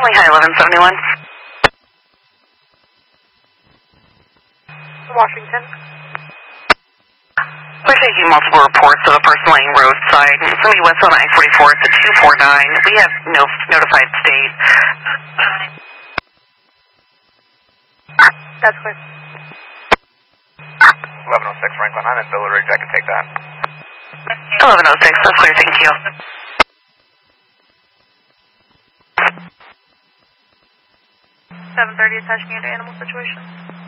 Family High 1171. Washington. We're taking multiple reports of a person laying roadside. Somebody west on I-44, it's at 249. We have no notified state. That's clear. 1106 Franklin, I'm in Villa Ridge, I can take that. 1106, that's clear, thank you. $730 attaching into animal situation.